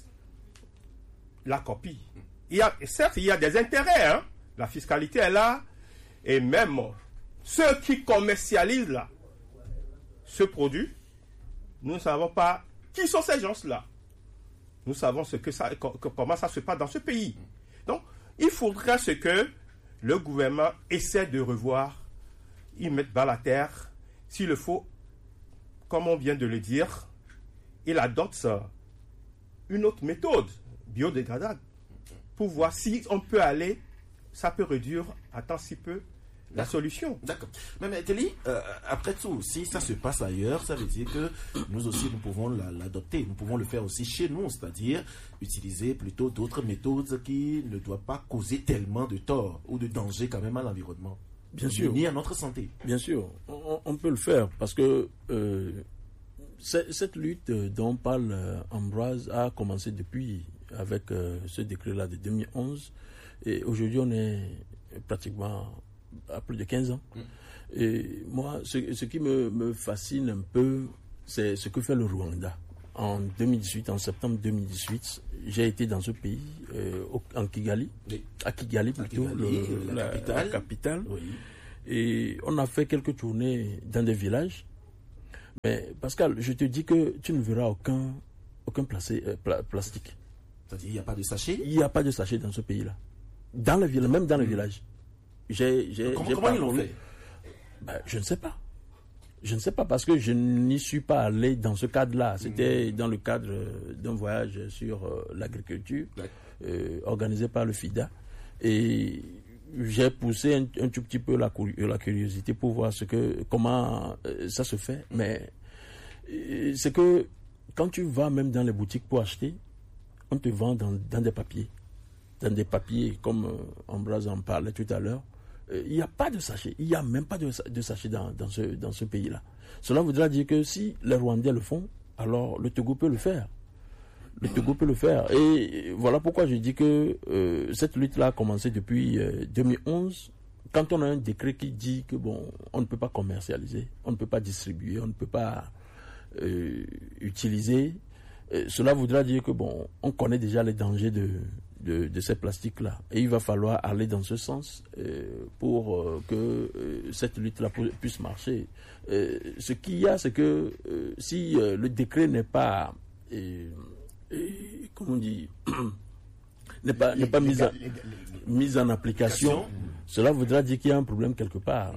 la copie. Certes, il y a des intérêts. Hein? La fiscalité est là. Et même ceux qui commercialisent là, ce produit, nous ne savons pas qui sont ces gens-là. Nous savons comment ça se passe dans ce pays. Donc, il faudra que le gouvernement essaie de revoir, y mettre bas la terre. S'il le faut, comme on vient de le dire, il adopte une autre méthode biodégradable pour voir si on peut ça peut réduire à tant si peu la solution.
D'accord. Mais Telly, après tout, si ça se passe ailleurs, ça veut dire que nous aussi, nous pouvons l'adopter. Nous pouvons le faire aussi chez nous, c'est-à-dire utiliser plutôt d'autres méthodes qui ne doivent pas causer tellement de tort ou de danger quand même à l'environnement.
Bien sûr.
Ni à notre santé.
Bien sûr, on peut le faire parce que cette lutte dont parle Ambroise a commencé depuis avec ce décret-là de 2011 et aujourd'hui on est pratiquement à plus de 15 ans. Et moi, ce qui me fascine un peu, c'est ce que fait le Rwanda. En 2018, en septembre 2018, j'ai été dans ce pays, en Kigali, à Kigali plutôt, la capitale. Oui. Et on a fait quelques tournées dans des villages. Mais Pascal, je te dis que tu ne verras aucun plastique.
C'est-à-dire, il n'y a pas de sachet?
Il n'y a pas de sachet dans ce pays-là. Dans le village, même dans le village.
Comment ils l'ont fait?
Je ne sais pas. Je ne sais pas parce que je n'y suis pas allé dans ce cadre-là. C'était dans le cadre d'un voyage sur l'agriculture organisé par le FIDA. Et j'ai poussé un tout petit peu la curiosité pour voir comment ça se fait. Mais c'est que quand tu vas même dans les boutiques pour acheter, on te vend dans des papiers. Dans des papiers, comme Ambroise en parlait tout à l'heure. Il n'y a pas de sachet. Il n'y a même pas de sachet dans ce pays-là. Cela voudra dire que si les Rwandais le font, alors le Togo peut le faire. Le Togo peut le faire. Et voilà pourquoi je dis que cette lutte-là a commencé depuis 2011. Quand on a un décret qui dit que on ne peut pas commercialiser, on ne peut pas distribuer, on ne peut pas utiliser, cela voudra dire que on connaît déjà les dangers de ces plastiques-là. Et il va falloir aller dans ce sens pour que cette lutte-là puisse marcher. Ce qu'il y a, c'est que si le décret n'est pas, comment on dit, n'est pas mis en application, cela voudra dire qu'il y a un problème quelque part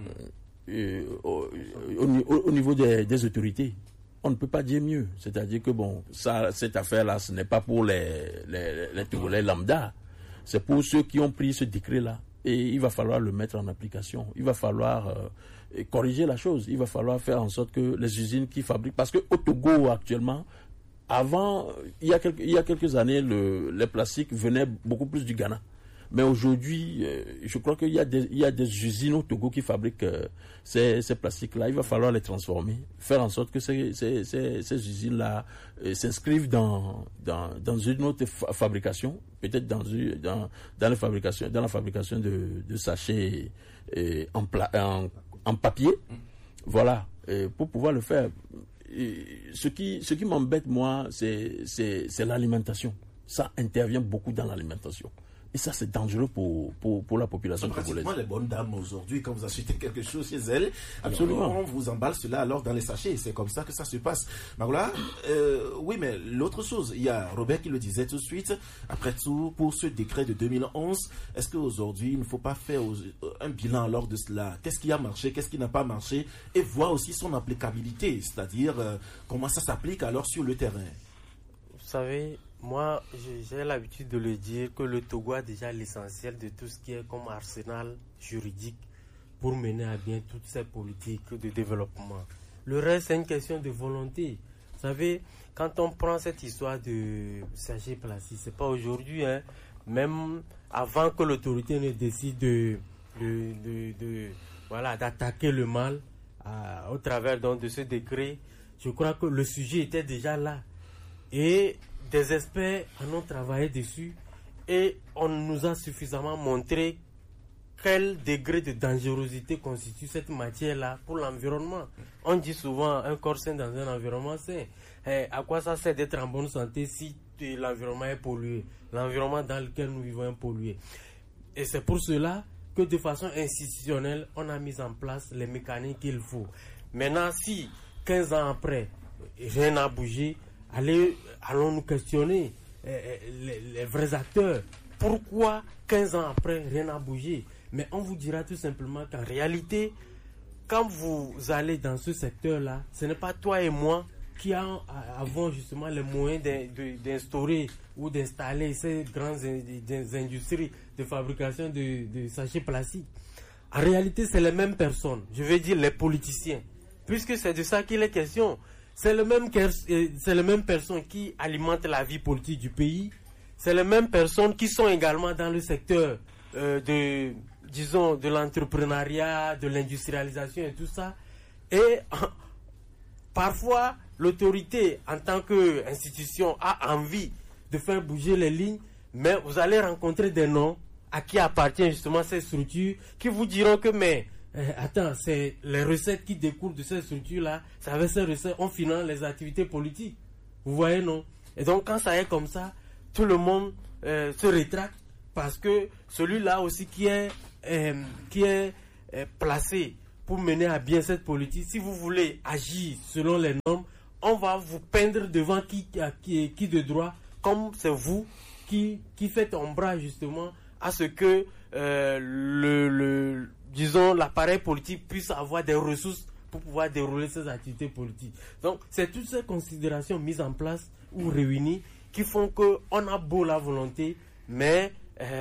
au niveau des autorités. On ne peut pas dire mieux. C'est-à-dire que cette affaire-là, ce n'est pas pour les Togolais lambda. C'est pour ceux qui ont pris ce décret-là. Et il va falloir le mettre en application. Il va falloir corriger la chose. Il va falloir faire en sorte que les usines qui fabriquent... Parce qu'au Togo, actuellement, avant, il y a quelques années, les plastiques venaient beaucoup plus du Ghana. Mais aujourd'hui, je crois qu'il y a des usines au Togo qui fabriquent ces plastiques-là. Il va falloir les transformer, faire en sorte que ces usines-là s'inscrivent dans une autre fabrication, peut-être dans la fabrication de sachets en papier. Voilà, pour pouvoir le faire. Ce qui m'embête, moi, c'est l'alimentation. Ça intervient beaucoup dans l'alimentation. Et ça, c'est dangereux pour la population congolaise.
Pratiquement, les bonnes dames aujourd'hui, quand vous achetez quelque chose chez elles,
absolument,
on vous emballe cela alors dans les sachets. C'est comme ça que ça se passe. Maroula, oui, mais l'autre chose, il y a Robert qui le disait tout de suite. Après tout, pour ce décret de 2011, est-ce qu'aujourd'hui, il ne faut pas faire un bilan alors de cela? Qu'est-ce qui a marché, qu'est-ce qui n'a pas marché? Et voir aussi son applicabilité, c'est-à-dire comment ça s'applique alors sur le terrain.
Vous savez, moi, j'ai l'habitude de le dire que le Togo a déjà l'essentiel de tout ce qui est comme arsenal juridique pour mener à bien toutes ces politiques de développement. Le reste, c'est une question de volonté. Vous savez, quand on prend cette histoire de sachet plastique, c'est pas aujourd'hui, hein, même avant que l'autorité ne décide d'attaquer le mal au travers donc de ce décret, je crois que le sujet était déjà là. Et des experts en ont travaillé dessus et on nous a suffisamment montré quel degré de dangerosité constitue cette matière-là pour l'environnement. On dit souvent un corps sain dans un environnement sain. À quoi ça sert d'être en bonne santé si l'environnement est pollué? L'environnement dans lequel nous vivons est pollué. Et c'est pour cela que de façon institutionnelle, on a mis en place les mécanismes qu'il faut. Maintenant, si 15 ans après, rien n'a bougé, allons nous questionner les vrais acteurs. Pourquoi 15 ans après, rien n'a bougé? Mais on vous dira tout simplement qu'en réalité, quand vous allez dans ce secteur-là, ce n'est pas toi et moi qui avons justement les moyens d'instaurer ou d'installer ces grandes industries de fabrication de sachets plastiques. en réalité, c'est les mêmes personnes. Je veux dire les politiciens. Puisque c'est de ça qu'il est question. C'est les mêmes personnes qui alimentent la vie politique du pays. C'est les mêmes personnes qui sont également dans le secteur de l'entrepreneuriat, de l'industrialisation et tout ça. Et parfois, l'autorité, en tant qu'institution, a envie de faire bouger les lignes, mais vous allez rencontrer des noms à qui appartiennent justement ces structures, qui vous diront que, attends, c'est les recettes qui découlent de ces structures-là, c'est avec ces recettes, on finance les activités politiques. Vous voyez, non? Et donc, quand ça est comme ça, tout le monde se rétracte, parce que celui-là aussi qui est placé pour mener à bien cette politique, si vous voulez agir selon les normes, on va vous peindre devant qui de droit, comme c'est vous qui faites ombrage justement à ce que l'appareil politique puisse avoir des ressources pour pouvoir dérouler ses activités politiques. Donc, c'est toutes ces considérations mises en place ou réunies qui font qu'on a beau la volonté, mais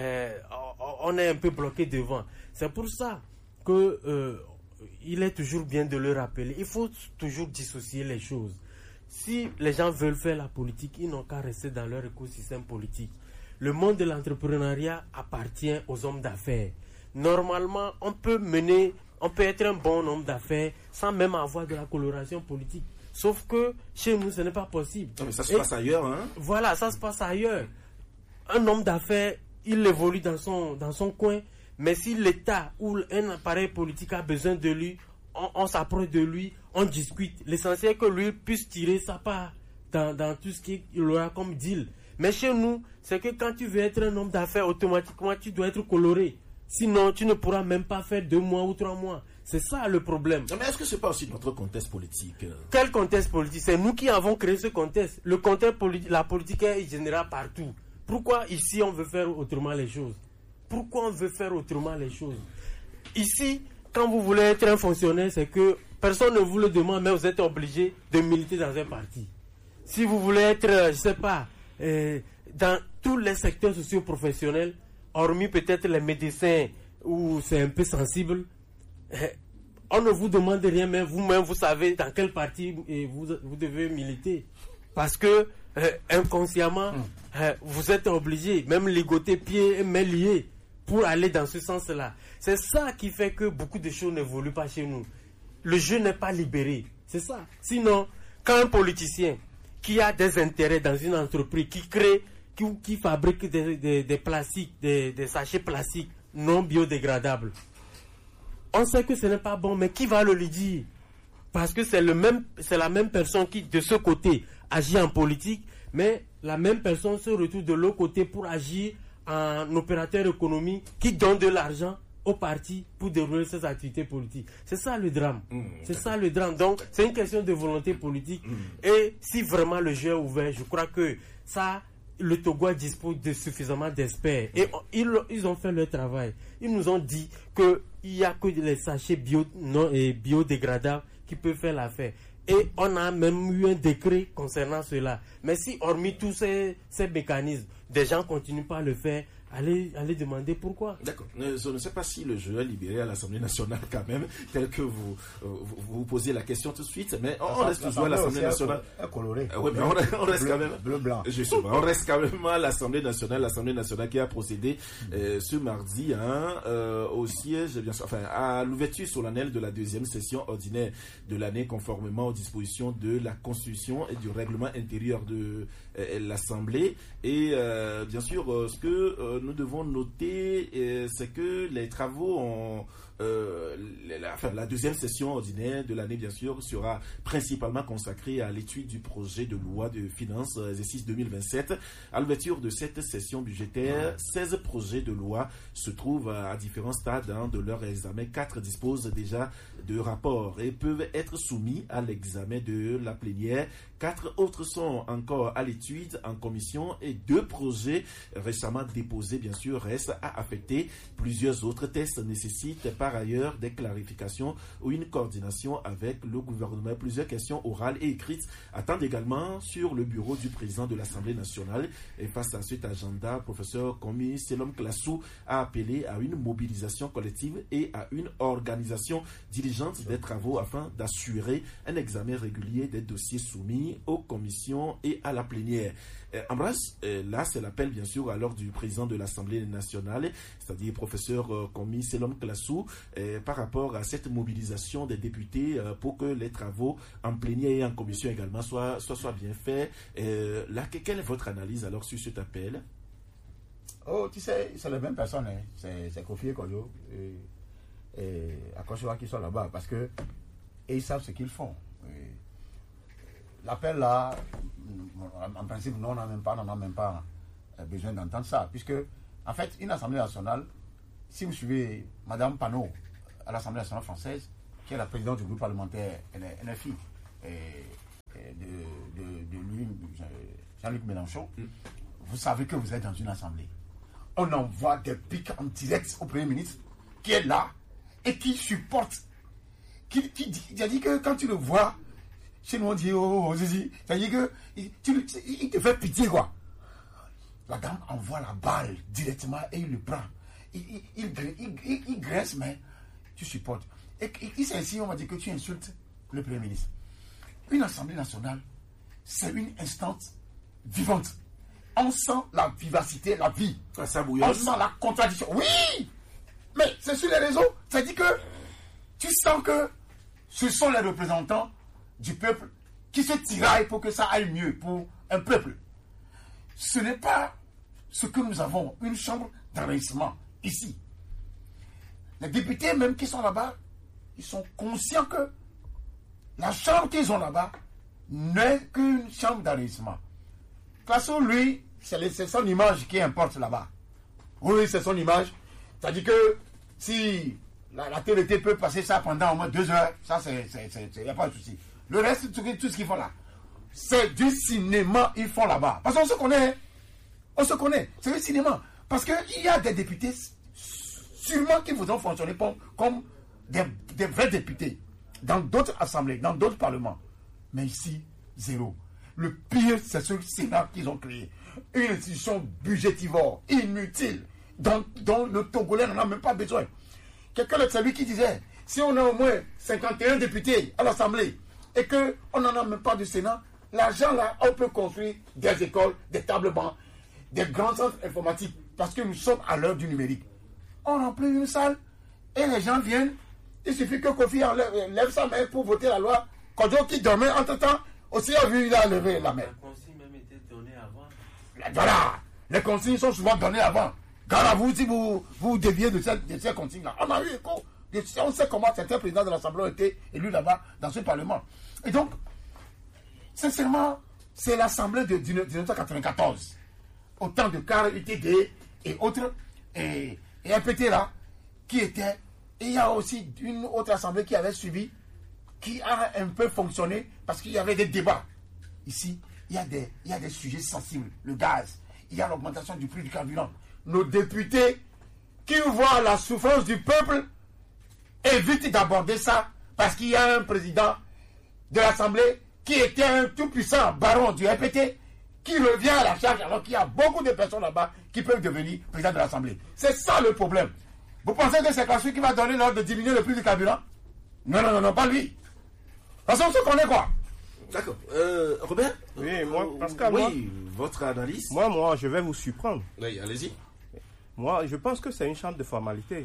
on est un peu bloqué devant. C'est pour ça que il est toujours bien de le rappeler. Il faut toujours dissocier les choses. Si les gens veulent faire la politique, ils n'ont qu'à rester dans leur écosystème politique. Le monde de l'entrepreneuriat appartient aux hommes d'affaires. Normalement, on peut être un bon homme d'affaires sans même avoir de la coloration politique. Sauf que chez nous, ce n'est pas possible.
Non, mais ça se passe ailleurs, hein?
Voilà, ça se passe ailleurs. Un homme d'affaires, il évolue dans son coin, mais si l'État ou un appareil politique a besoin de lui, on s'approche de lui, on discute. L'essentiel est que lui puisse tirer sa part dans tout ce qu'il aura comme deal. Mais chez nous, c'est que quand tu veux être un homme d'affaires, automatiquement, tu dois être coloré. Sinon, tu ne pourras même pas faire 2 mois ou 3 mois. C'est ça le problème.
Mais est-ce que ce n'est pas aussi notre contexte politique?
Quel contexte politique? C'est nous qui avons créé ce contexte. Le contexte politique, la politique est générale partout. Pourquoi ici on veut faire autrement les choses? Pourquoi on veut faire autrement les choses? Ici, quand vous voulez être un fonctionnaire, c'est que personne ne vous le demande, mais vous êtes obligé de militer dans un parti. Si vous voulez être, je ne sais pas, dans tous les secteurs socio-professionnels, hormis peut-être les médecins où c'est un peu sensible, on ne vous demande rien, mais vous-même vous savez dans quel parti vous devez militer. Parce que inconsciemment, vous êtes obligé, même ligoter pieds et mains liés, pour aller dans ce sens-là. C'est ça qui fait que beaucoup de choses n'évoluent pas chez nous. Le jeu n'est pas libéré. C'est ça. Sinon, quand un politicien qui a des intérêts dans une entreprise, qui fabrique des plastiques, des sachets plastiques non biodégradables, on sait que ce n'est pas bon, mais qui va le lui dire? Parce que c'est la même personne qui, de ce côté, agit en politique, mais la même personne se retrouve de l'autre côté pour agir en opérateur économique qui donne de l'argent au parti pour dérouler ses activités politiques. C'est ça le drame. C'est ça le drame. Donc, c'est une question de volonté politique. Et si vraiment le jeu est ouvert, je crois que ça, le Togo dispose de suffisamment d'experts. Et ils ont fait leur travail. Ils nous ont dit qu'il n'y a que les sachets biodégradables qui peuvent faire l'affaire. Et on a même eu un décret concernant cela. Mais si, hormis tous ces mécanismes, des gens continuent pas à le faire, allez demander pourquoi.
D'accord. Je ne sais pas si le jeu est libéré à l'Assemblée nationale quand même, tel que vous posez la question tout de suite, mais on reste toujours à l'Assemblée nationale.
Coloré.
Oui, mais on reste quand même.
Bleu-blanc.
Justement, on reste quand même à l'Assemblée nationale qui a procédé ce mardi au siège, bien sûr, enfin, à l'ouverture solennelle de la 2e session ordinaire de l'année, conformément aux dispositions de la Constitution et du règlement intérieur de l'Assemblée. Et bien sûr, ce que nous devons noter, c'est que les travaux ont la 2e session ordinaire de l'année, bien sûr, sera principalement consacrée à l'étude du projet de loi de finances exercice 2027. À l'ouverture de cette session budgétaire, 16 projets de loi se trouvent à différents stades de leur examen. 4 disposent déjà de rapports et peuvent être soumis à l'examen de la plénière. 4 autres sont encore à l'étude en commission et 2 projets récemment déposés réalisés, bien sûr, restent à affecter. Plusieurs autres tests nécessitent par ailleurs des clarifications ou une coordination avec le gouvernement. Plusieurs questions orales et écrites attendent également sur le bureau du président de l'Assemblée nationale. Et face à cet agenda, professeur Komi Selom Klassou a appelé à une mobilisation collective et à une organisation diligente des travaux afin d'assurer un examen régulier des dossiers soumis aux commissions et à la plénière. Ambroise, là c'est l'appel bien sûr à l'ordre du président de l'Assemblée nationale, c'est-à-dire professeur Komi Selom Klassou, par rapport à cette mobilisation des députés pour que les travaux en plénière et en commission également soient bien faits. Là, quelle est votre analyse alors sur cet appel?
Oh, tu sais, c'est les mêmes personnes, hein. C'est Kofi et Koyo et Akoshoa qui sont là-bas parce que et ils savent ce qu'ils font. L'appel là, en principe, nous, on n'a même pas besoin d'entendre ça, puisque, en fait, une Assemblée nationale, si vous suivez Madame Panot à l'Assemblée nationale française, qui est la présidente du groupe parlementaire NFI, de lui, Jean-Luc Mélenchon, vous savez que vous êtes dans une assemblée. On envoie des pics en direct au Premier ministre, qui est là, et qui supporte, qui dit que quand tu le vois, chez nous on dit oh Zizi, c'est-à-dire que il te fait pitié quoi. La dame envoie la balle directement et il le prend. Il graisse mais tu supportes. Et c'est ainsi on va dire que tu insultes le Premier ministre. Une Assemblée nationale, c'est une instance vivante. On sent la vivacité, la vie. On sent la contradiction. Oui, mais c'est sur les réseaux. C'est-à-dire que tu sens que ce sont les représentants du peuple qui se tiraillent pour que ça aille mieux pour un peuple. Ce n'est pas ce que nous avons, une chambre d'enregistrement ici. Les députés même qui sont là-bas, ils sont conscients que la chambre qu'ils ont là-bas n'est qu'une chambre d'enregistrement. Klassou, lui, c'est son image qui importe là-bas. Oui, c'est son image. C'est-à-dire que si la TVT peut passer ça pendant au moins 2 heures, ça, il n'y a pas de souci. Le reste, tout ce qu'ils font là, c'est du cinéma ils font là-bas. Parce qu'on se connaît. On se connaît. C'est du cinéma. Parce qu'il y a des députés, sûrement qui voudront fonctionner comme des vrais députés dans d'autres assemblées, dans d'autres parlements. Mais ici, zéro. Le pire, c'est ce Sénat qu'ils ont créé. Une institution budgétivore, inutile, dont le Togolais n'en a même pas besoin. Quelqu'un de celui qui disait, si on a au moins 51 députés à l'Assemblée, et qu'on n'en a même pas de Sénat, l'argent là, on peut construire des écoles, des tables bancs, des grands centres informatiques, parce que nous sommes à l'heure du numérique. On remplit une salle, et les gens viennent, il suffit que Kofi lève sa main pour voter la loi. Kodjo qui dormait entre-temps, aussi a vu, il a levé la main.
La consigne même était donnée avant.
Voilà, les consignes sont souvent données avant. Car à vous, si vous déviez de ces consignes-là, on a eu écho. On sait comment certains présidents de l'Assemblée ont été élus là-bas, dans ce Parlement. Et donc, sincèrement, c'est l'Assemblée de 1994. Autant de CAR, UTD et autres, et RPT là, qui était. Et il y a aussi une autre Assemblée qui avait suivi, qui a un peu fonctionné, parce qu'il y avait des débats. Ici, il y a des sujets sensibles. Le gaz, il y a l'augmentation du prix du carburant. Nos députés, qui voient la souffrance du peuple, évite d'aborder ça parce qu'il y a un président de l'Assemblée qui était un tout-puissant baron du RPT qui revient à la charge alors qu'il y a beaucoup de personnes là-bas qui peuvent devenir président de l'Assemblée. C'est ça le problème. Vous pensez que c'est Klassou qui va donner l'ordre de diminuer le prix du carburant? Non, pas lui. Parce qu'on se connaît quoi.
D'accord. Robert?
Oui, moi, Pascal,
votre analyse?
Moi, je vais vous surprendre.
Oui, allez-y.
Moi, je pense que c'est une chambre de formalité.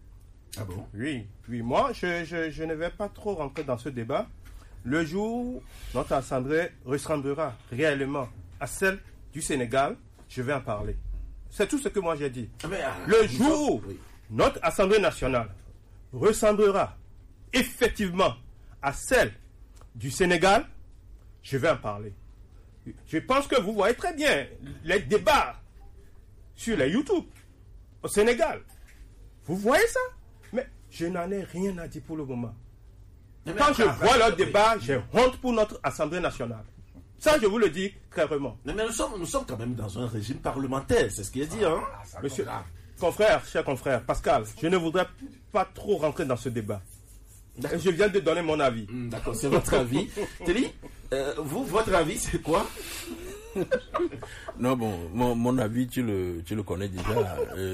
Ah bon?
Oui, moi, je ne vais pas trop rentrer dans ce débat. Le jour où notre assemblée ressemblera réellement à celle du Sénégal, je vais en parler. C'est tout ce que moi j'ai dit. Le jour où notre assemblée nationale ressemblera effectivement à celle du Sénégal, je vais en parler. Je pense que vous voyez très bien les débats sur les YouTube au Sénégal. Vous voyez ça? Mais je n'en ai rien à dire pour le moment. Quand je vois leur débat, j'ai honte pour notre Assemblée nationale. Ça, je vous le dis clairement.
Mais nous sommes quand même dans un régime parlementaire, c'est ce qui est dit. Hein.
Monsieur, confrère, cher confrère, Pascal, je ne voudrais pas trop rentrer dans ce débat. Et je viens de donner mon avis.
D'accord, c'est votre avis. Telly, vous, votre avis, c'est quoi?
Non, bon, mon avis, tu le connais déjà.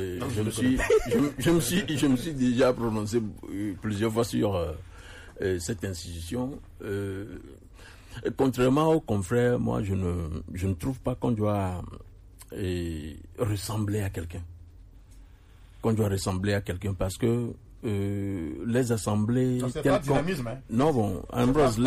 Je me suis déjà prononcé plusieurs fois sur cette institution. Contrairement aux confrères, moi, je ne trouve pas qu'on doit ressembler à quelqu'un. Qu'on doit ressembler à quelqu'un parce que les assemblées.
C'est pas dynamisme, hein.
Non, bon, Ambrose,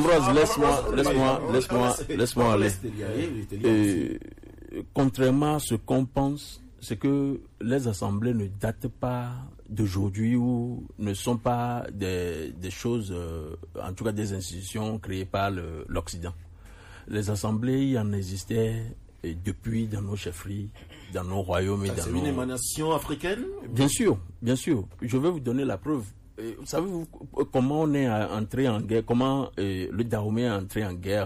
laisse-moi aller. Contrairement à ce qu'on pense, c'est que les assemblées ne datent pas d'aujourd'hui ou ne sont pas des choses, en tout cas des institutions créées par l'Occident. Les assemblées, il y en existait depuis dans nos chefferies, dans nos royaumes et dans
C'est une émanation africaine?
Bien sûr, bien sûr. Je vais vous donner la preuve. Savez-vous comment on est entré en guerre, comment le Dahomey est entré en guerre